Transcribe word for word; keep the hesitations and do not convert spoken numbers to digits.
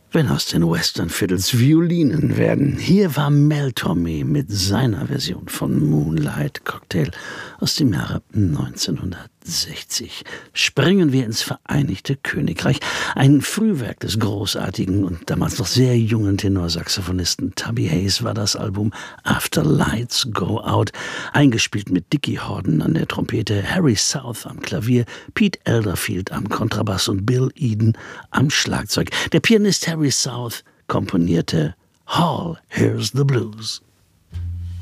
Wenn aus den Western-Fiddles Violinen werden. Hier war Mel Torme mit seiner Version von Moonlight Cocktail aus dem Jahre neunzehnhundertsechzig. Springen wir ins Vereinigte Königreich. Ein Frühwerk des großartigen und damals noch sehr jungen Tenorsaxophonisten Tubby Hayes war das Album After Lights Go Out. Eingespielt mit Dickie Horden an der Trompete, Harry South am Klavier, Pete Elderfield am Kontrabass und Bill Eden am Schlagzeug. Der Pianist Harry South komponierte Hall Here's the Blues.